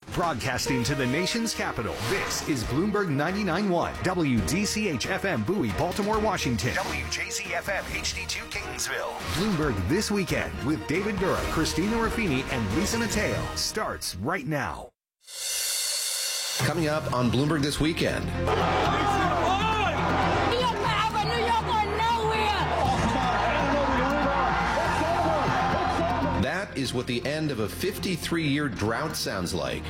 Broadcasting to the nation's capital, this is Bloomberg 99.1, WDCH-FM Bowie, Baltimore, Washington, WJZ-FM HD2 Catonsville. Bloomberg This Weekend with David Gura, Christina Ruffini, and Lisa Mateo starts right now. Coming up on Bloomberg This Weekend. That is what the end of a 53-year drought sounds like.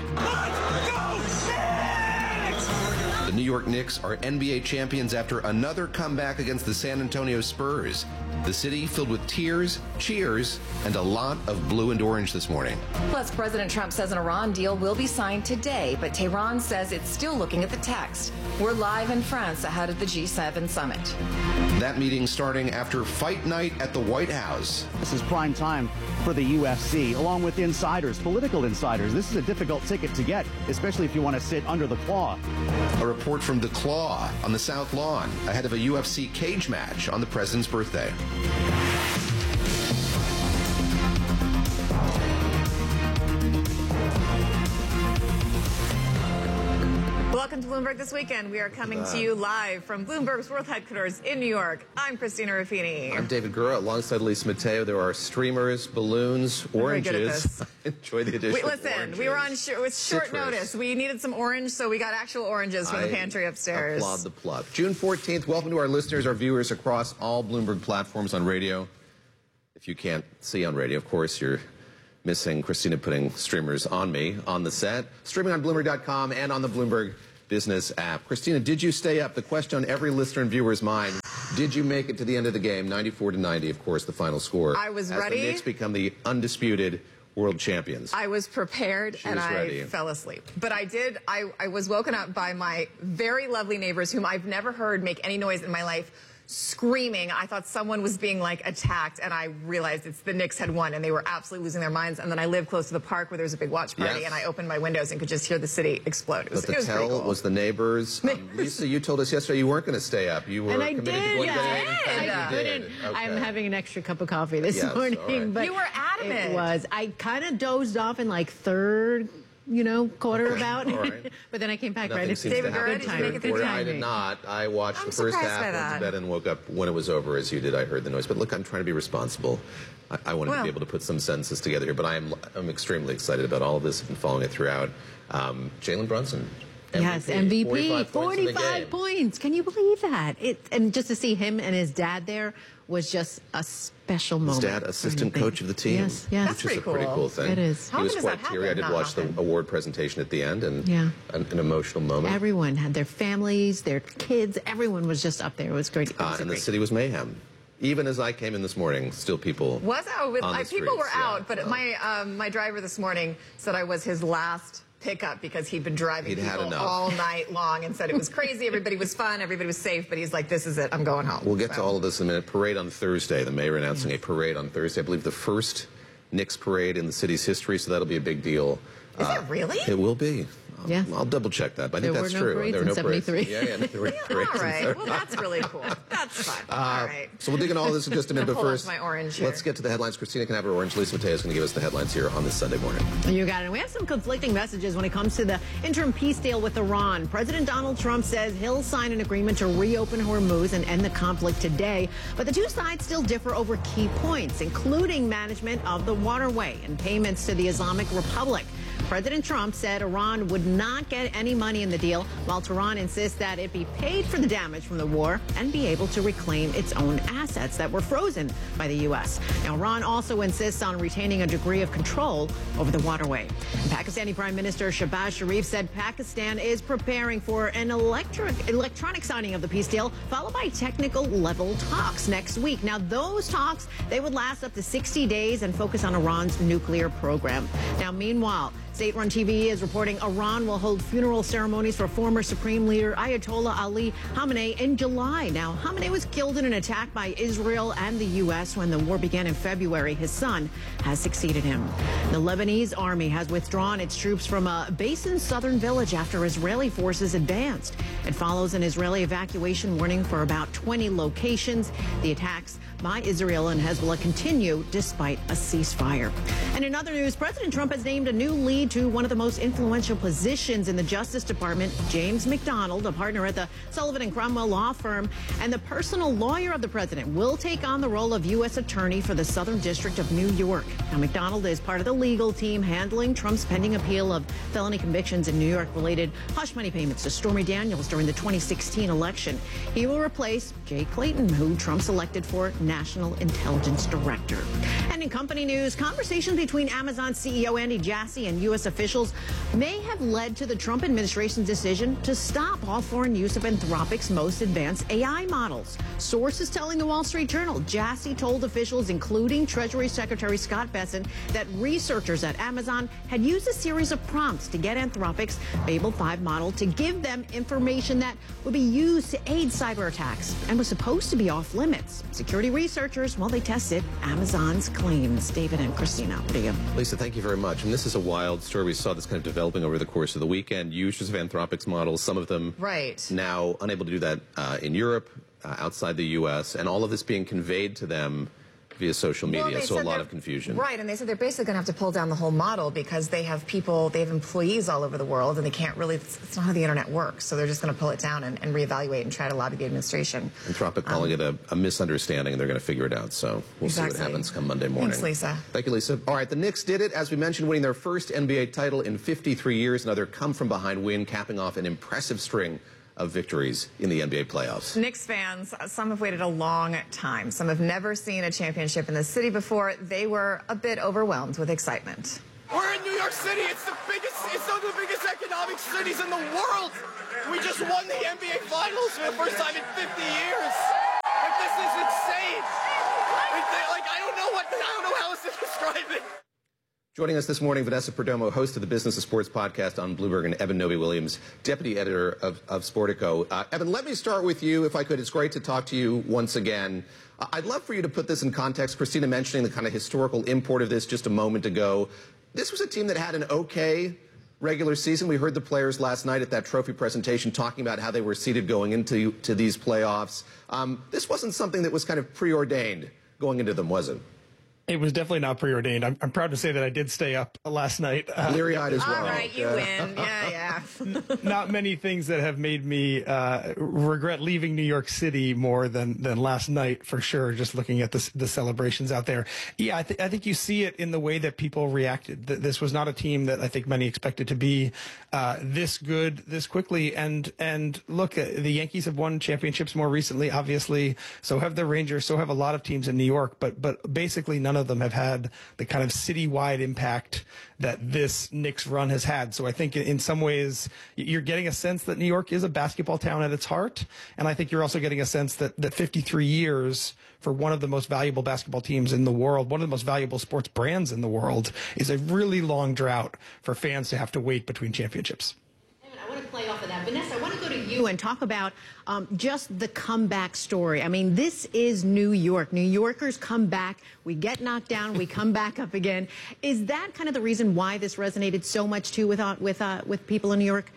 The New York Knicks are NBA champions after another comeback against the San Antonio Spurs. The city filled with tears, cheers, and a lot of blue and orange this morning. Plus, President Trump says an Iran deal will be signed today, but Tehran says it's still looking at the text. We're live in France ahead of the G7 summit. That meeting starting after fight night at the White House. This is prime time for the UFC, along with insiders, political insiders. This is a difficult ticket to get, especially if you want to sit under the claw. A report from The Claw on the South Lawn ahead of a UFC cage match on the president's birthday. Welcome to Bloomberg This Weekend. We are coming to you live from Bloomberg's World Headquarters in New York. I'm Christina Ruffini. I'm David Gura, alongside Lisa Mateo. There are streamers, balloons, oranges. Enjoy the addition. Listen, we were on with short notice. We needed some orange, so we got actual oranges from the pantry upstairs. Applaud the plug. June 14th, welcome to our listeners, our viewers across all Bloomberg platforms on radio. If you can't see on radio, of course, you're missing Christina putting streamers on me on the set. Streaming on Bloomberg.com and on the Bloomberg Business app. Christina, did you stay up? The question on every listener and viewer's mind, did you make it to the end of the game? 94-90, of course, the final score. I was ready. ready. The Knicks become the undisputed world champions. I was prepared and I fell asleep. But I did, I was woken up by my very lovely neighbors, whom I've never heard make any noise in my life, screaming. I thought someone was being attacked, and I realized it's the Knicks had won, and they were absolutely losing their minds. And then I live close to the park where there was a big watch party, and I opened my windows and could just hear the city explode. It was pretty cool. Was the neighbors. Lisa, you told us yesterday you weren't going to stay up. You were committed to going to bed. I did. Okay. I'm having an extra cup of coffee this morning. Right. But you were adamant. It was. I kind of dozed off in third, quarter about. Right. But then I came back right at David Gura, did you make it through? I did not. I watched the first half, went to bed, and woke up when it was over, as you did. I heard the noise. But look, I'm trying to be responsible. I wanted to be able to put some sentences together here, but I'm extremely excited about all of this. I've been following it throughout. Jalen Brunson. MVP, yes, MVP, 45 points. Can you believe that? And just to see him and his dad there was just a special moment. His dad, assistant coach of the team. Yes. That's which is a pretty cool thing. It is. He was quite teary. I did watch the award presentation at the end, and an emotional moment. Everyone had their families, their kids. Everyone was just up there. It was great. And the city was mayhem. Even as I came in this morning, still people people were out, but my driver this morning said I was his last pickup because he'd been driving people all night long and said it was crazy. Everybody was fun. Everybody was safe. But he's like, this is it. I'm going home. We'll get to all of this in a minute. Parade on Thursday. The mayor announcing a parade on Thursday. I believe the first Knicks parade in the city's history, so that'll be a big deal. Is it really? It will be. Yeah. I'll double check that, but I think that's true. There were no parades in 73. Yeah, there were parades. All right. Well, that's really cool. That's fun. All right. So we'll dig into all this in just a minute, but first, my orange here. Let's get to the headlines. Christina can have her orange. Lisa Mateo is going to give us the headlines here on this Sunday morning. You got it. We have some conflicting messages when it comes to the interim peace deal with Iran. President Donald Trump says he'll sign an agreement to reopen Hormuz and end the conflict today. But the two sides still differ over key points, including management of the waterway and payments to the Islamic Republic. President Trump said Iran would not get any money in the deal, while Tehran insists that it be paid for the damage from the war and be able to reclaim its own assets that were frozen by the U.S. Now, Iran also insists on retaining a degree of control over the waterway. And Pakistani Prime Minister Shehbaz Sharif said Pakistan is preparing for an electronic signing of the peace deal, followed by technical level talks next week. Now, those talks, they would last up to 60 days and focus on Iran's nuclear program. Now, meanwhile, state-run TV is reporting Iran will hold funeral ceremonies for former Supreme Leader Ayatollah Ali Khamenei in July. Now, Khamenei was killed in an attack by Israel and the U.S. when the war began in February. His son has succeeded him. The Lebanese army has withdrawn its troops from a base in southern village after Israeli forces advanced. It follows an Israeli evacuation warning for about 20 locations. The attacks by Israel and Hezbollah continue despite a ceasefire. And in other news, President Trump has named a new lead appointment to one of the most influential positions in the Justice Department. James McDonald, a partner at the Sullivan and Cromwell law firm and the personal lawyer of the president, will take on the role of U.S. Attorney for the Southern District of New York. Now, McDonald is part of the legal team handling Trump's pending appeal of felony convictions in New York-related hush money payments to Stormy Daniels during the 2016 election. He will replace Jay Clayton, who Trump selected for National Intelligence Director. And in company news, conversations between Amazon CEO Andy Jassy and U.S. officials may have led to the Trump administration's decision to stop all foreign use of Anthropic's most advanced AI models. Sources telling the Wall Street Journal, Jassy told officials, including Treasury Secretary Scott Bessent, that researchers at Amazon had used a series of prompts to get Anthropic's Babel 5 model to give them information that would be used to aid cyber attacks and was supposed to be off limits. Security researchers, well, they tested Amazon's claims. David and Christina, what do you? Lisa, thank you very much. And this is a wild story. We saw this kind of developing over the course of the weekend. Users of Anthropic's models, some of them now unable to do that in Europe, outside the U.S., and all of this being conveyed to them via social media, so a lot of confusion. Right, and they said they're basically going to have to pull down the whole model because they have employees all over the world, and they can't really, it's not how the internet works, so they're just going to pull it down and reevaluate and try to lobby the administration. Anthropic calling it a misunderstanding, and they're going to figure it out, so we'll see what happens come Monday morning. Thanks, Lisa. Thank you, Lisa. All right, the Knicks did it, as we mentioned, winning their first NBA title in 53 years, another come-from-behind win, capping off an impressive string of victories in the NBA playoffs. Knicks fans, some have waited a long time. Some have never seen a championship in the city before. They were a bit overwhelmed with excitement. We're in New York City. It's one of the biggest economic cities in the world. We just won the NBA Finals for the first time in 50 years. Like, this is insane. I don't know how else to describe it. Joining us this morning, Vanessa Perdomo, host of the Business of Sports podcast on Bloomberg, and Evan Noby-Williams, deputy editor of Sportico. Evan, let me start with you, if I could. It's great to talk to you once again. I'd love for you to put this in context. Christina mentioning the kind of historical import of this just a moment ago. This was a team that had an okay regular season. We heard the players last night at that trophy presentation talking about how they were seeded going into these playoffs. This wasn't something that was kind of preordained going into them, was it? It was definitely not preordained. I'm proud to say that I did stay up last night. Leary-eyed as well. All right, you win. Yeah. Not many things that have made me regret leaving New York City more than last night, for sure, just looking at the celebrations out there. Yeah, I think you see it in the way that people reacted. This was not a team that I think many expected to be this good this quickly. And look, the Yankees have won championships more recently, obviously. So have the Rangers. So have a lot of teams in New York. But basically none of them have had the kind of citywide impact that this Knicks run has had. So I think in some ways you're getting a sense that New York is a basketball town at its heart. And I think you're also getting a sense that 53 years for one of the most valuable basketball teams in the world, one of the most valuable sports brands in the world, is a really long drought for fans to have to wait between championships. I want to play off of that. Vanessa, I want to go to you and talk about just the comeback story. I mean, this is New York. New Yorkers come back. We get knocked down. We come back up again. Is that kind of the reason why this resonated so much, too, with people in New York?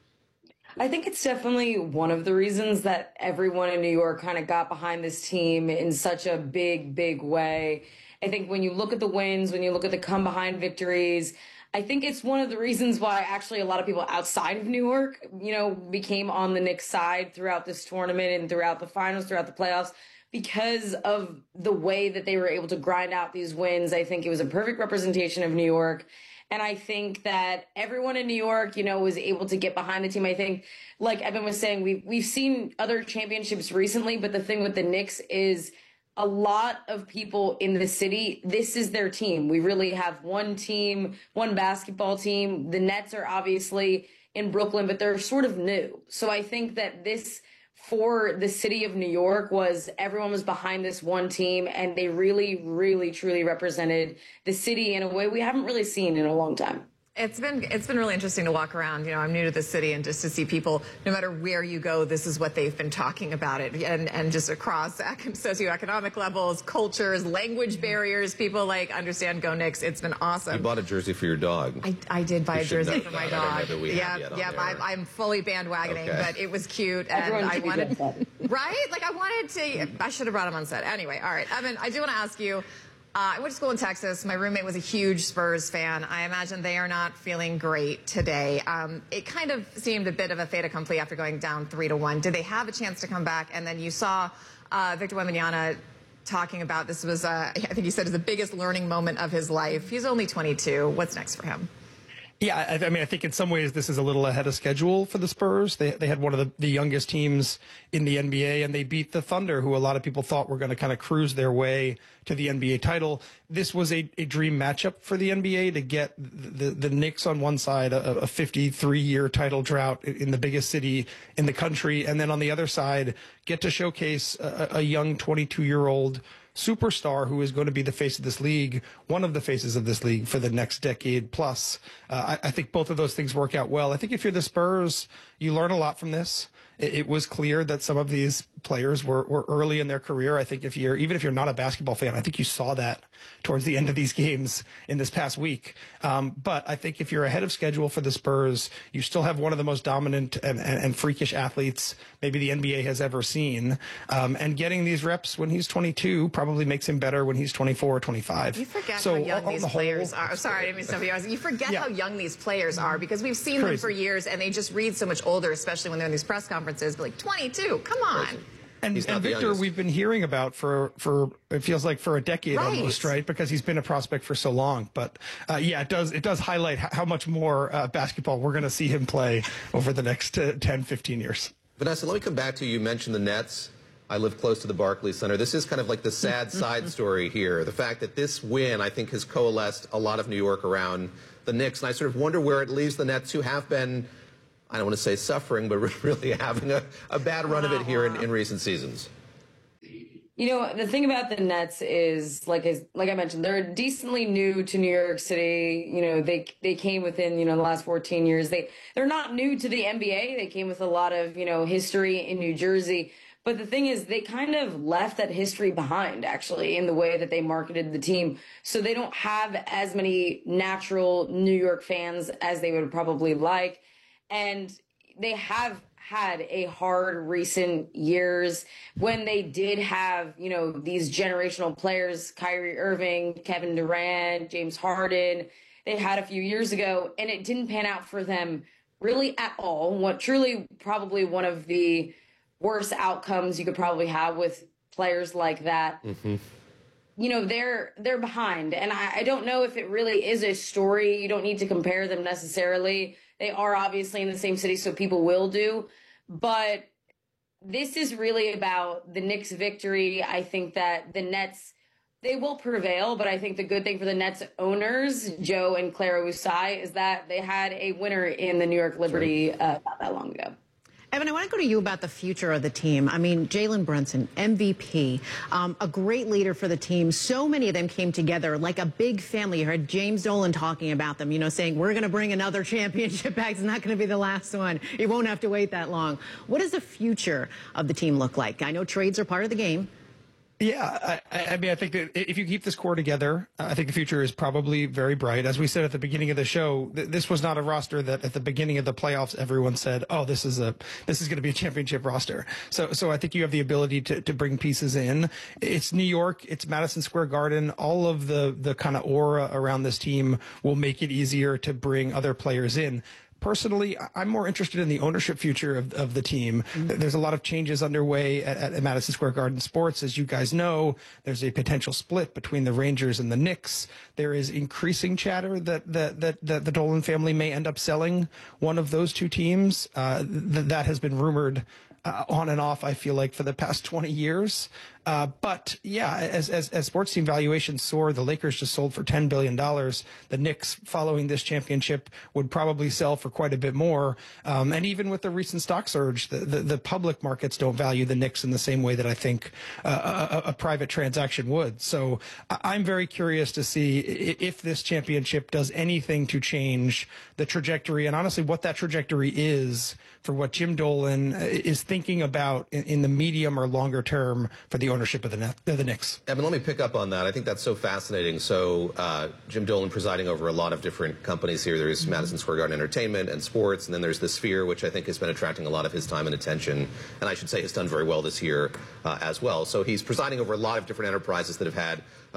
I think it's definitely one of the reasons that everyone in New York kind of got behind this team in such a big, big way. I think when you look at the wins, when you look at the come-behind victories, I think it's one of the reasons why actually a lot of people outside of New York, became on the Knicks side throughout this tournament and throughout the finals, throughout the playoffs, because of the way that they were able to grind out these wins. I think it was a perfect representation of New York. And I think that everyone in New York, was able to get behind the team. I think, like Evan was saying, we've seen other championships recently, but the thing with the Knicks is a lot of people in the city, this is their team. We really have one team, one basketball team. The Nets are obviously in Brooklyn, but they're sort of new. So I think that this, for the city of New York, was everyone was behind this one team, and they really, really, truly represented the city in a way we haven't really seen in a long time. It's been really interesting to walk around. I'm new to the city, and just to see people, no matter where you go, this is what they've been talking about it, and just across socioeconomic levels, cultures, language barriers, people understand Go Knicks. It's been awesome. You bought a jersey for your dog. I did buy a jersey for my dog. Yeah. I'm fully bandwagoning, but it was cute, and Everyone I wanted, right? I wanted to. I should have brought him on set. Anyway, all right, Evan, I do want to ask you. I went to school in Texas. My roommate was a huge Spurs fan. I imagine they are not feeling great today. It kind of seemed a bit of a fait accompli after going down 3-1. Did they have a chance to come back? And then you saw Victor Wembanyama talking about this was, I think he said, is the biggest learning moment of his life. He's only 22. What's next for him? Yeah, I mean, I think in some ways this is a little ahead of schedule for the Spurs. They had one of the youngest teams in the NBA, and they beat the Thunder, who a lot of people thought were going to kind of cruise their way to the NBA title. This was a dream matchup for the NBA to get the Knicks on one side, a 53-year title drought in the biggest city in the country, and then on the other side, get to showcase a young 22-year-old superstar who is going to be the face of this league, one of the faces of this league for the next decade plus. I think both of those things work out well. I think if you're the Spurs, you learn a lot from this. It was clear that some of these players were early in their career. I think even if you're not a basketball fan, I think you saw that towards the end of these games in this past week. But I think if you're ahead of schedule for the Spurs, you still have one of the most dominant and freakish athletes maybe the NBA has ever seen. And getting these reps when he's 22 probably makes him better when he's 24 or 25. You forget how young these players are. Sorry, I didn't mean to stop you. You forget how young these players are because we've seen them for years and they just read so much older, especially when they're in these press conferences. But like 22, come on. And Victor, we've been hearing about for it feels like for a decade almost, right? Because he's been a prospect for so long. But yeah, it does highlight how much more basketball we're going to see him play over the next 10, 15 years. Vanessa, let me come back to you. You mentioned the Nets. I live close to the Barclays Center. This is kind of like the sad side story here. The fact that this win, I think, has coalesced a lot of New York around the Knicks. And I sort of wonder where it leaves the Nets, who have been, I don't want to say suffering, but really having a bad run of it here in recent seasons. You know, the thing about the Nets is, like I mentioned, they're decently new to New York City. You know, they came within, the last 14 years. They're not new to the NBA. They came with a lot of, history in New Jersey. But the thing is, they kind of left that history behind, actually, in the way that they marketed the team. So they don't have as many natural New York fans as they would probably like. And they have had a hard recent years when they did have, these generational players, Kyrie Irving, Kevin Durant, James Harden. They had a few years ago, and it didn't pan out for them really at all. What truly probably one of the worst outcomes you could probably have with players like that. Mm-hmm. They're behind. And I don't know if it really is a story. You don't need to compare them necessarily. They are obviously in the same city, so people will do. But this is really about the Knicks' victory. I think that the Nets, they will prevail, but I think the good thing for the Nets owners, Joe and Clara Usai, is that they had a winner in the New York Liberty not that long ago. Evan, I want to go to you about the future of the team. I mean, Jalen Brunson, MVP, a great leader for the team. So many of them came together like a big family. You heard James Dolan talking about them, saying, we're going to bring another championship back. It's not going to be the last one. You won't have to wait that long. What does the future of the team look like? I know trades are part of the game. Yeah, I mean, I think that if you keep this core together, I think the future is probably very bright. As we said at the beginning of the show, this was not a roster that at the beginning of the playoffs everyone said, "Oh, this is going to be a championship roster." So I think you have the ability to bring pieces in. It's New York, it's Madison Square Garden. All of the kind of aura around this team will make it easier to bring other players in. Personally, I'm more interested in the ownership future of the team. Mm-hmm. There's a lot of changes underway at Madison Square Garden Sports. As you guys know, there's a potential split between the Rangers and the Knicks. There is increasing chatter that the Dolan family may end up selling one of those two teams. That has been rumored on and off, I feel like, for the past 20 years. But yeah, as sports team valuations soar, the Lakers just sold for $10 billion. The Knicks, following this championship, would probably sell for quite a bit more. And even with the recent stock surge, the public markets don't value the Knicks in the same way that I think a private transaction would. So I'm very curious to see if this championship does anything to change the trajectory, and honestly what that trajectory is for what Jim Dolan is thinking about in the medium or longer term for the ownership of the Knicks. Evan, let me pick up on that. I think that's so fascinating. So Jim Dolan presiding over a lot of different companies here. There's Madison Square Garden Entertainment and Sports, and then there's the Sphere, which I think has been attracting a lot of his time and attention, and I should say has done very well this year as well. So he's presiding over a lot of different enterprises that have had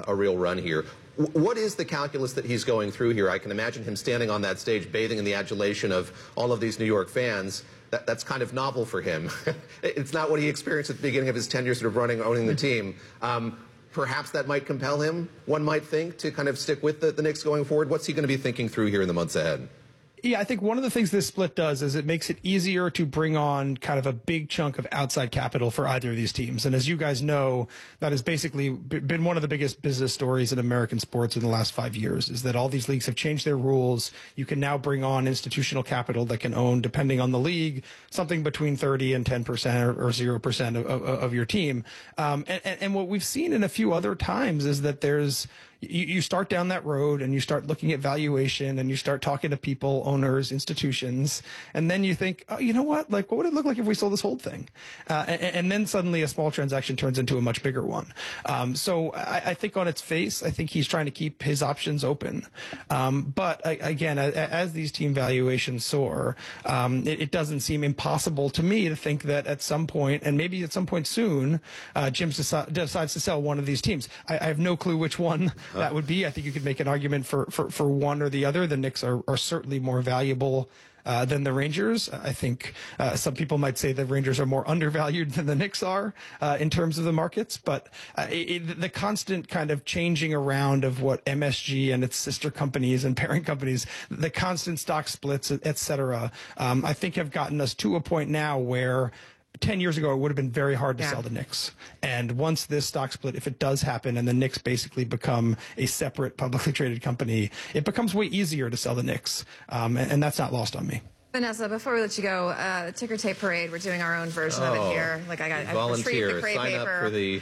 a real run here. What is the calculus that he's going through here? I can imagine him standing on that stage, bathing in the adulation of all of these New York fans. That's kind of novel for him. It's not what he experienced at the beginning of his tenure sort of owning the team. Perhaps that might compel him, one might think, to kind of stick with the Knicks going forward. What's he going to be thinking through here in the months ahead? Yeah, I think one of the things this split does is it makes it easier to bring on kind of a big chunk of outside capital for either of these teams. And as you guys know, that has basically been one of the biggest business stories in American sports in the last 5 years, is that all these leagues have changed their rules. You can now bring on institutional capital that can own, depending on the league, something between 30 and 10% or 0% of your team. And what we've seen in a few other times is that you start down that road and you start looking at valuation and you start talking to people, owners, institutions, and then you think, oh, you know what? Like, what would it look like if we sold this whole thing? And then suddenly a small transaction turns into a much bigger one. So I think on its face, I think he's trying to keep his options open. But again, as these team valuations soar, it doesn't seem impossible to me to think that at some point, and maybe at some point soon, Jim decides to sell one of these teams. I have no clue which one that would be. I think you could make an argument for one or the other. The Knicks are certainly more valuable than the Rangers. I think some people might say the Rangers are more undervalued than the Knicks are in terms of the markets. But the constant kind of changing around of what MSG and its sister companies and parent companies, the constant stock splits, et cetera, I think have gotten us to a point now where 10 years ago, it would have been very hard to sell the Knicks. And once this stock split, if it does happen and the Knicks basically become a separate publicly traded company, it becomes way easier to sell the Knicks. And that's not lost on me. Vanessa, before we let you go, the ticker tape parade, we're doing our own version of it here. Like I retrieved the parade paper.